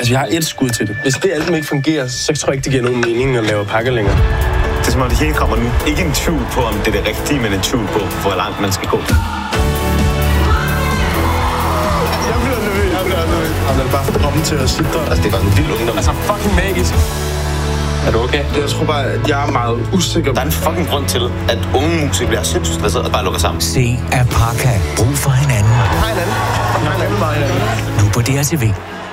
Altså, jeg har et skud til det. Hvis det album ikke fungerer, så tror jeg ikke, det giver nogen mening at lave pakker længere. Det er som om, det hele kommer nu. Ikke en tvivl på, om det er det rigtige, men en tvivl på, hvor langt man skal gå. Jeg bliver nervøs. Han er bare kommet til at sidde. Altså, det var en vild ungdom. Altså, fucking magisk. Er du okay? Jeg tror bare, at jeg er meget usikker. Der er en fucking grund til, at unge musikere bliver sindssygt stresset og bare lukker sammen. Se Apaka. Brug for hinanden. Hej hinanden. Nu på DRTV.